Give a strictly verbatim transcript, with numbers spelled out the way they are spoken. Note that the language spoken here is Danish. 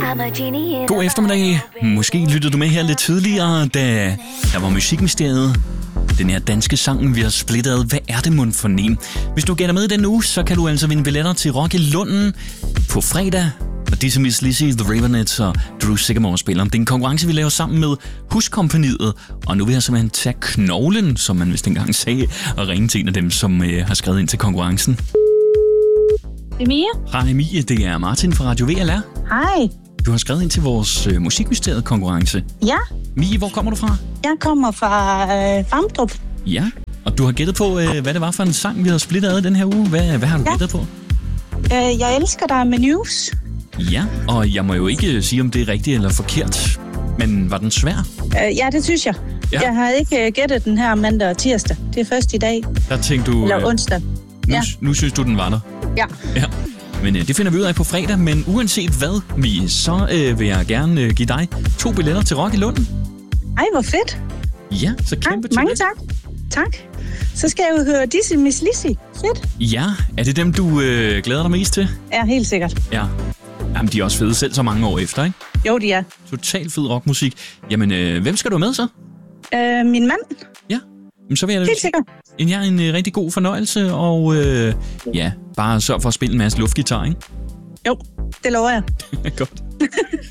God eftermiddag. Måske lyttede du med her lidt tidligere, da der var Musikministeriet. Den her danske sang, vi har splittet. Hvad er det mund for en? Hvis du gætter med den uge, så kan du altså vinde billetter til Rock i Lunden på fredag. Og Dizzy Miss Lizzy, The Raveonettes og Drew Sycamore spiller. Det er en konkurrence, vi laver sammen med Huskompagniet. Og nu vil jeg simpelthen tage knoglen, som man vist engang sagde, og ringe til en af dem, som øh, har skrevet ind til konkurrencen. Det er Mia. Hej Mia, det er Martin fra Radio V L R. Hej. Du har skrevet ind til vores øh, Musikministeriet konkurrence. Ja. Mia, hvor kommer du fra? Jeg kommer fra øh, Vamdrup. Ja, og du har gættet på, øh, hvad det var for en sang, vi havde splittet ad den her uge. Hvad, hvad har du ja. gættet på? Øh, jeg elsker dig med News. Ja, og jeg må jo ikke sige, om det er rigtigt eller forkert. Men var den svær? Øh, ja, det synes jeg. Ja. Jeg har ikke gættet den her mandag og tirsdag. Det er først i dag. Der tænkte du... Eller onsdag. Nu, ja. nu synes du, den var der? Ja. Ja. Men øh, det finder vi ud af på fredag. Men uanset hvad, Mie, så øh, vil jeg gerne øh, give dig to billetter til Rock i Lunden. Ej, hvor fedt. Ja, så kæmpe ja, mange tak. Tak. Så skal jeg jo høre Dizzy Miss Lizzy. Fedt. Ja, er det dem, du øh, glæder dig mest til? Ja, helt sikkert. Ja. Jamen, de er også fede selv så mange år efter, ikke? Jo, de er. Totalt fed rockmusik. Jamen, øh, hvem skal du med så? Øh, min mand. Ja, men så vil jeg... Helt sikkert. En, ja, en øh, rigtig god fornøjelse, og øh, ja, bare sørg for at spille en masse luftgitar, ikke? Jo, det lover jeg. Godt.